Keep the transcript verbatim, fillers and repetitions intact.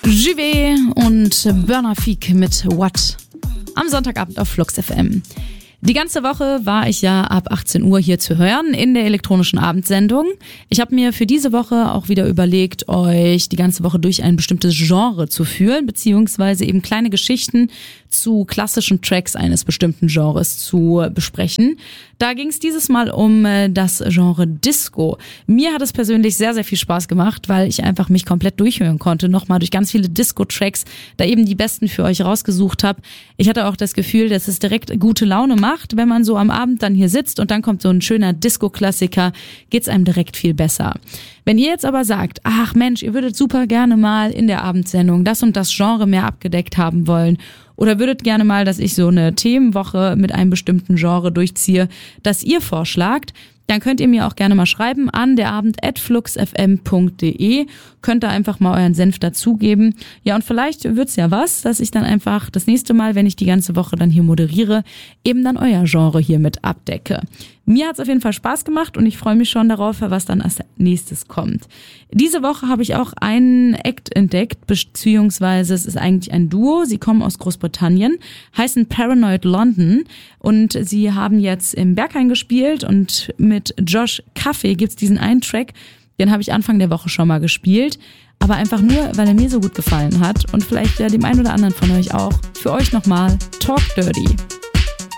Juve und Burner Peak mit What am Sonntagabend auf Flux F M. Die ganze Woche war ich ja ab achtzehn Uhr hier zu hören in der elektronischen Abendsendung. Ich habe mir für diese Woche auch wieder überlegt, euch die ganze Woche durch ein bestimmtes Genre zu führen, beziehungsweise eben kleine Geschichten zu klassischen Tracks eines bestimmten Genres zu besprechen. Da ging es dieses Mal um das Genre Disco. Mir hat es persönlich sehr, sehr viel Spaß gemacht, weil ich einfach mich komplett durchhören konnte, nochmal durch ganz viele Disco-Tracks, da eben die besten für euch rausgesucht habe. Ich hatte auch das Gefühl, dass es direkt gute Laune macht, wenn man so am Abend dann hier sitzt und dann kommt so ein schöner Disco-Klassiker, geht's einem direkt viel besser. Wenn ihr jetzt aber sagt, ach Mensch, ihr würdet super gerne mal in der Abendsendung das und das Genre mehr abgedeckt haben wollen oder würdet gerne mal, dass ich so eine Themenwoche mit einem bestimmten Genre durchziehe, das ihr vorschlagt, dann könnt ihr mir auch gerne mal schreiben an derabend at fluxfm punkt de. Könnt da einfach mal euren Senf dazugeben. Ja, und vielleicht wird's ja was, dass ich dann einfach das nächste Mal, wenn ich die ganze Woche dann hier moderiere, eben dann euer Genre hier mit abdecke. Mir hat's auf jeden Fall Spaß gemacht und ich freue mich schon darauf, was dann als nächstes kommt. Diese Woche habe ich auch einen Act entdeckt, beziehungsweise es ist eigentlich ein Duo. Sie kommen aus Großbritannien, heißen Paranoid London und sie haben jetzt im Berghain gespielt und mit Josh Kaffee gibt's diesen einen Track, den habe ich Anfang der Woche schon mal gespielt, aber einfach nur, weil er mir so gut gefallen hat und vielleicht ja dem einen oder anderen von euch auch. Für euch nochmal Talk Dirty.